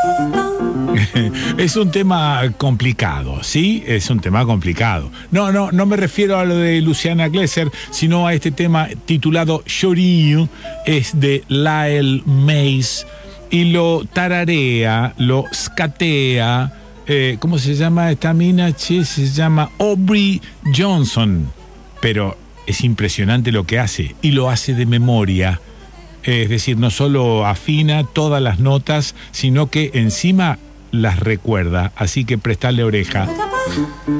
Es un tema complicado, ¿sí? Es un tema complicado. No me refiero a lo de Luciana Glesser, sino a este tema titulado Chorizo, es de Lyle Mays, y lo tararea, lo skatea, ¿cómo se llama esta mina? Che, se llama Aubrey Johnson, pero es impresionante lo que hace, y lo hace de memoria. Es decir, no solo afina todas las notas, sino que encima las recuerda, así que prestale oreja.